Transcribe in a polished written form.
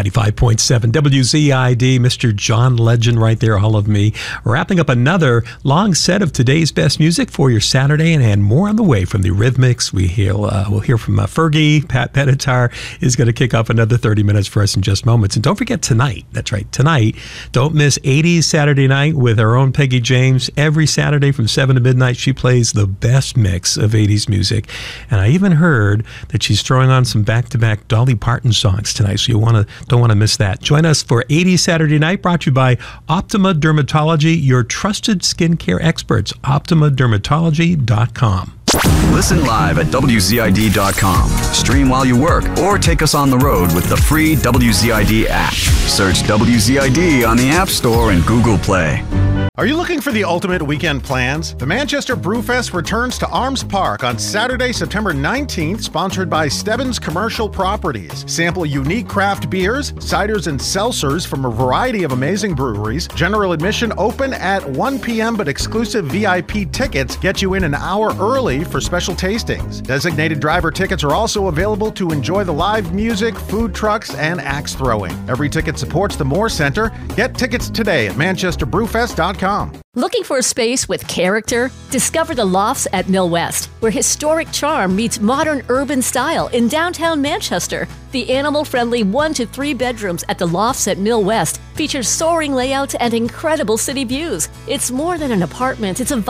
95.7 WZID, Mr. John Legend right there, all of me. Wrapping up another long set of today's best music for your Saturday, and more on the way from the Rhythmics. We'll hear from Fergie. Pat Benatar is going to kick off another 30 minutes for us in just moments. And don't forget tonight, that's right, tonight, don't miss 80s Saturday Night with our own Peggy James. Every Saturday from 7 to midnight, she plays the best mix of 80s music. And I even heard that she's throwing on some back-to-back Dolly Parton songs tonight, so you don't want to miss that. Join us for 80 Saturday Night, brought to you by Optima Dermatology, your trusted skincare experts. OptimaDermatology.com. Listen live at WZID.com. Stream while you work or take us on the road with the free WZID app. Search WZID on the App Store and Google Play. Are you looking for the ultimate weekend plans? The Manchester Brewfest returns to Arms Park on Saturday, September 19th, sponsored by Stebbins Commercial Properties. Sample unique craft beers, ciders, and seltzers from a variety of amazing breweries. General admission open at 1 p.m., but exclusive VIP tickets get you in an hour early for special tastings. Designated driver tickets are also available to enjoy the live music, food trucks, and axe throwing. Every ticket supports the Moore Center. Get tickets today at manchesterbrewfest.com. Looking for a space with character? Discover the Lofts at Mill West, where historic charm meets modern urban style in downtown Manchester. The animal-friendly 1 to 3 bedrooms at the Lofts at Mill West features soaring layouts and incredible city views. It's more than an apartment, it's a